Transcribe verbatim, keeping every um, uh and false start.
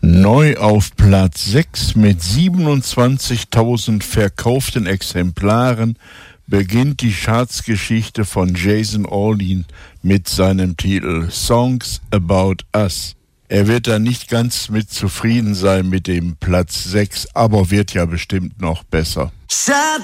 Neu auf Platz sechs mit siebenundzwanzigtausend verkauften Exemplaren beginnt die Chartsgeschichte von Jason Aldean mit seinem Titel Songs About Us. Er wird da nicht ganz mit zufrieden sein mit dem Platz sechs, aber wird ja bestimmt noch besser.